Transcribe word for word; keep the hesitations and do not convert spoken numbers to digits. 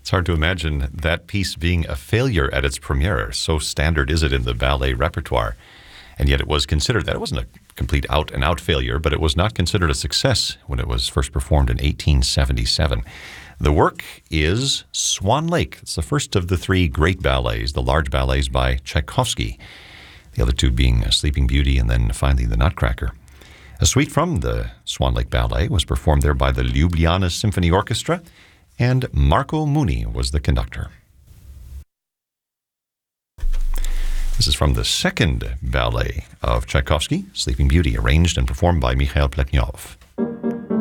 It's hard to imagine that piece being a failure at its premiere. So standard is it in the ballet repertoire. And yet it was considered that it wasn't a complete out-and-out failure, but it was not considered a success when it was first performed in eighteen seventy-seven. The work is Swan Lake. It's the first of the three great ballets, the large ballets by Tchaikovsky. The other two being Sleeping Beauty and then finally The Nutcracker. A suite from the Swan Lake Ballet was performed there by the Ljubljana Symphony Orchestra, and Marco Muni was the conductor. This is from the second ballet of Tchaikovsky, Sleeping Beauty, arranged and performed by Mikhail Plekhnov.